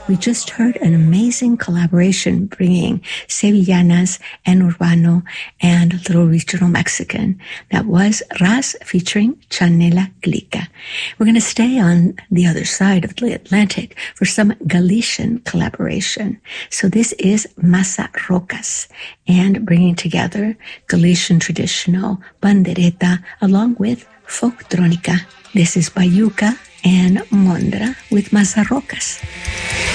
We just heard an amazing collaboration bringing Sevillanas and Urbano and Little Regional Mexican. That was Raz featuring Chanela Glica. We're going to stay on the other side of the Atlantic for some Galician collaboration. So this is Masa Rocas and bringing together Galician traditional bandereta along with folktronica. This is Bayuca and Mondra with Masa Rocas.